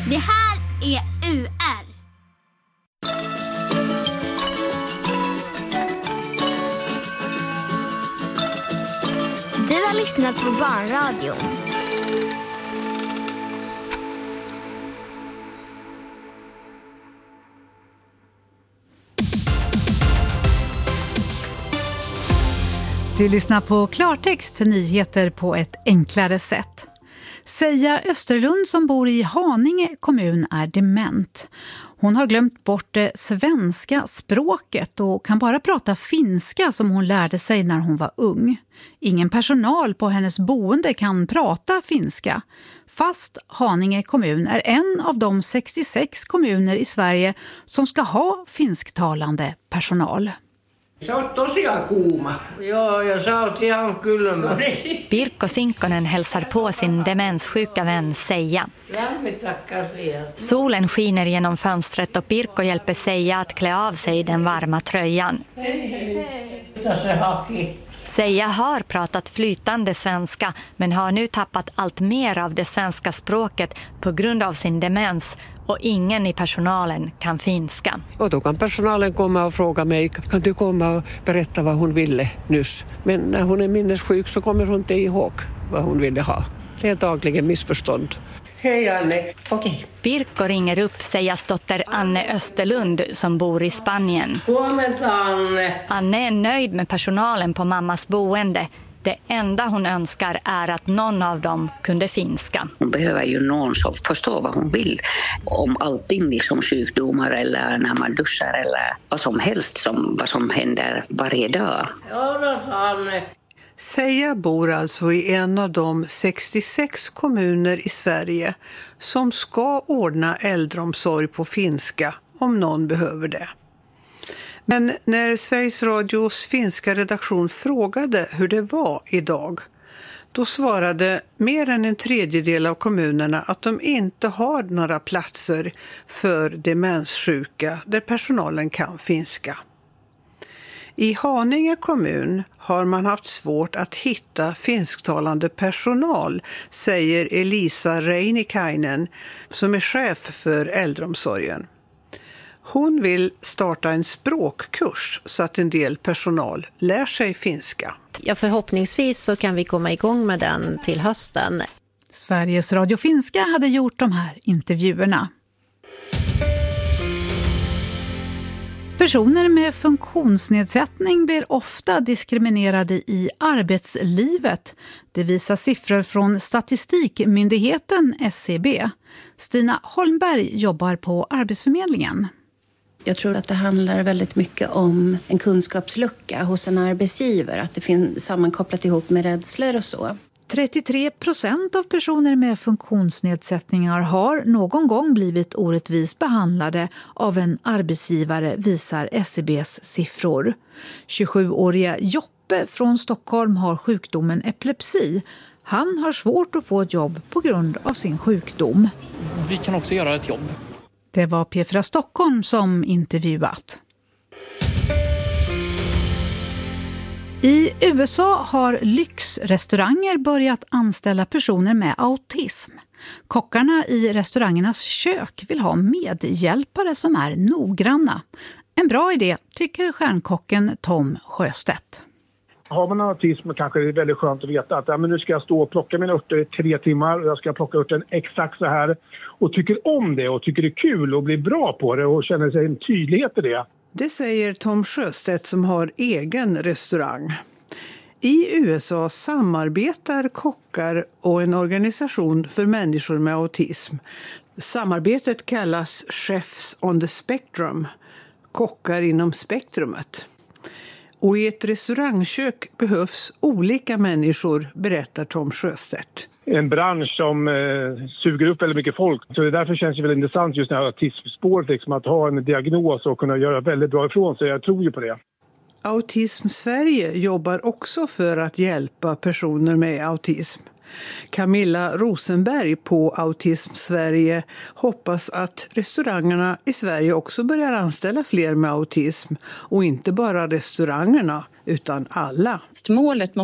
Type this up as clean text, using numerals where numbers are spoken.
Det här är UR. Du har lyssnat på Barnradion. Du lyssnar på Klartext, nyheter på ett enklare sätt. Seja Österlund som bor i Haninge kommun är dement. Hon har glömt bort det svenska språket och kan bara prata finska som hon lärde sig när hon var ung. Ingen personal på hennes boende kan prata finska. Fast Haninge kommun är en av de 66 kommuner i Sverige som ska ha finsktalande personal. Se on tosiaan kuuma. Joo, ja sä oot ihan kylmä. Pirkko Sinkkonen hälsar på sin demenssjuka vän Seja. Lämmitä käsiä. Solen skiner genom fönstret och Pirkko hjälper Seja att klä av sig den varma tröjan. Mitä se haki? Seja har pratat flytande svenska men har nu tappat allt mer av det svenska språket på grund av sin demens och ingen i personalen kan finska. Och då kan personalen komma och fråga mig, kan du komma och berätta vad hon ville nyss? Men när hon är minnessjuk så kommer hon inte ihåg vad hon ville ha. Det är dagligen missförstånd. Hej Anne. Okej. Pirkko ringer upp Sejas dotter Anne Österlund som bor i Spanien. Huomenta, Anne. Anne är nöjd med personalen på mammas boende. Det enda hon önskar är att någon av dem kunde finska. Hon behöver ju någon som förstår vad hon vill om allting, liksom sjukdomar eller när man duschar eller vad som helst, vad som händer varje dag. Odota, Anne. Seja bor alltså i en av de 66 kommuner i Sverige som ska ordna äldreomsorg på finska om någon behöver det. Men när Sveriges Radios finska redaktion frågade hur det var idag, då svarade mer än en tredjedel av kommunerna att de inte har några platser för demenssjuka där personalen kan finska. I Haninge kommun har man haft svårt att hitta finsktalande personal, säger Elisa Reinikainen som är chef för äldreomsorgen. Hon vill starta en språkkurs så att en del personal lär sig finska. Ja, förhoppningsvis så kan vi komma igång med den till hösten. Sveriges Radio Finska hade gjort de här intervjuerna. Personer med funktionsnedsättning blir ofta diskriminerade i arbetslivet. Det visar siffror från Statistikmyndigheten SCB. Stina Holmberg jobbar på Arbetsförmedlingen. Jag tror att det handlar väldigt mycket om en kunskapslucka hos en arbetsgivare. Att det finns sammankopplat ihop med rädslor och så. 33% av personer med funktionsnedsättningar har någon gång blivit orättvist behandlade av en arbetsgivare, visar SCBs siffror. 27-åriga Joppe från Stockholm har sjukdomen epilepsi. Han har svårt att få ett jobb på grund av sin sjukdom. Vi kan också göra ett jobb. Det var P4 Stockholm som intervjuat. I USA har lyxrestauranger börjat anställa personer med autism. Kockarna i restaurangernas kök vill ha medhjälpare som är noggranna. En bra idé, tycker stjärnkocken Tom Sjöstedt. Har man autism kanske det är väldigt skönt att veta att nu ska jag stå och plocka mina örter i 3 timmar. Och jag ska plocka örten exakt så här. Och tycker om det och tycker det är kul och blir bra på det och känner sig en tydlighet i det. Det säger Tom Sjöstedt som har egen restaurang. I USA samarbetar kockar och en organisation för människor med autism. Samarbetet kallas Chefs on the Spectrum, kockar inom spektrumet. Och i ett restaurangkök behövs olika människor, berättar Tom Sjöstedt. En bransch som suger upp väldigt mycket folk. Så därför känns det väldigt intressant just det här autismspåret, liksom, att ha en diagnos och kunna göra väldigt bra ifrån sig. Jag tror ju på det. Autism Sverige jobbar också för att hjälpa personer med autism. Camilla Rosenberg på Autism Sverige hoppas att restaurangerna i Sverige också börjar anställa fler med autism. Och inte bara restaurangerna utan alla. Målet